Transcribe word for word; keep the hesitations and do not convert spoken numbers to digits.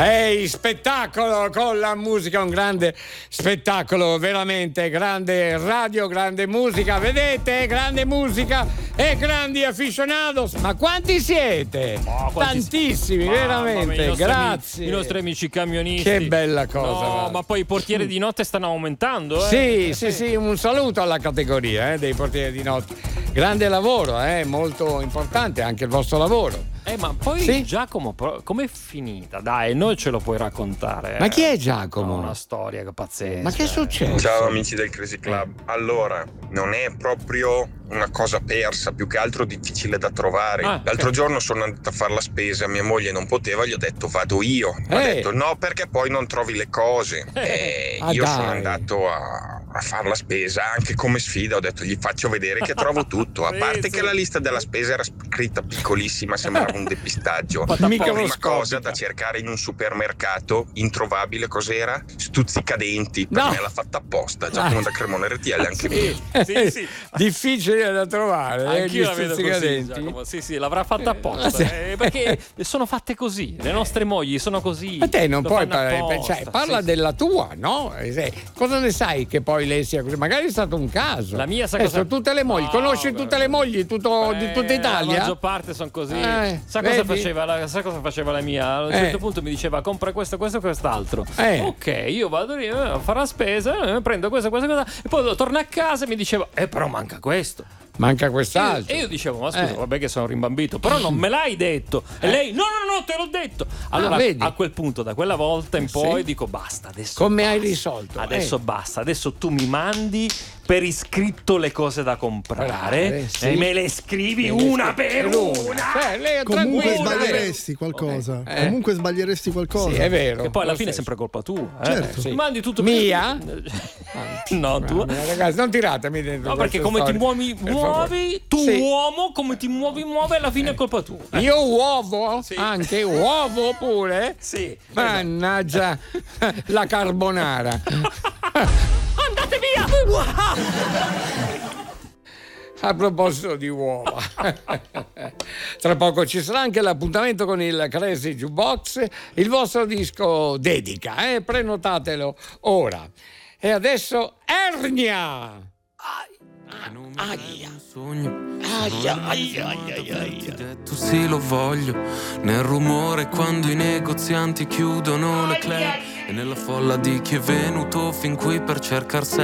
Ehi, spettacolo con la musica, un grande spettacolo, veramente grande radio, grande musica, vedete? Grande musica e grandi aficionados. Ma quanti siete? Oh, quanti Tantissimi, si... veramente, mia, i grazie. Amici, I nostri amici camionisti. Che bella cosa. No, guarda. ma poi i portieri di notte stanno aumentando, eh? Sì, sì, sì, un saluto alla categoria eh, dei portieri di notte. Grande lavoro, eh, molto importante anche il vostro lavoro. Eh, ma poi sì? Giacomo, com'è finita? Dai, noi ce lo puoi raccontare. Ma eh? chi è Giacomo? No, una storia pazzesca. Ma che è successo? Ciao amici del Crazy Club. Allora, non è proprio una cosa persa, più che altro difficile da trovare. Ah, L'altro okay. giorno sono andato a fare la spesa, mia moglie non poteva, gli ho detto vado io. Eh. Ha detto no, perché poi non trovi le cose. E Ah, io dai. sono andato a, a fare la spesa anche come sfida, ho detto gli faccio vedere che trovo tutto. A Sì, parte sì. che la lista della spesa era scritta piccolissima, sembrava un depistaggio. Patapon. Prima Microscopica. cosa da cercare in un supermercato, introvabile, cos'era? Stuzzicadenti, per No. me l'ha fatta apposta, Giacomo da Cremona R T L anche Sì, me. sì, sì. Difficile da trovare, eh, Anch'io gli la vedo così, stuzzicadenti. Giacomo. Sì, sì, l'avrà fatta apposta. sì. eh, perché sono fatte così. Le nostre mogli sono così. Ma te non Lo puoi fanno parlare, apposta. cioè, parla Sì, della tua, no? Eh, Cosa ne sai che poi lei sia così? Magari è stato un caso. La mia sa Adesso cosa- tutte le mogli, No, conosci guarda. tutte le mogli tutto, di Eh, tutta La Italia? maggior parte sono così. Eh, sa, cosa vedi? faceva la, sa cosa faceva la mia? A un Eh. certo punto mi diceva compra questo, questo e quest'altro. Eh. Ok, io vado lì eh, a fare la spesa, eh, prendo questo, questo, questo. E poi torno a casa e mi diceva, eh però manca questo. Manca E quest'altro. io dicevo, ma scusa, Eh. vabbè che sono rimbambito, però non me l'hai detto. E lei, no, no, no, te l'ho detto. Allora, Ah, vedi? a quel punto, da quella volta in Sì. poi, dico, basta, adesso Come hai basta. risolto? Adesso Eh. basta, adesso tu mi mandi per iscritto le cose da comprare Comprare, sì. e me le scrivi Me le una scrivi per per una. una. Cioè, lei è Comunque tranquilla, sbaglieresti qualcosa. Eh. Comunque sbaglieresti qualcosa. Sì, è vero. Che poi alla lo fine è stesso. sempre colpa tua. Eh? Certo. Sì. Mandi tutto Mia? No, tu. Mamma, ragazzi, non tiratemi dentro. No, perché queste come ti storie, muovi, per favore. muovi, tu Sì. uomo, come ti muovi, muovi, alla fine è colpa tua. Eh. Io uovo? Sì. Anche uovo pure? Sì. Mannaggia la carbonara. Andate via! A proposito di uova, tra poco ci sarà anche l'appuntamento con il Crazy Jukebox, il vostro disco dedica, eh? Prenotatelo ora. E adesso Ernia! Aia! Sogno, Aia, aia, aia, aia, averti aia. detto sì lo voglio, nel rumore quando i negozianti chiudono le club e nella folla di chi è venuto fin qui per cercar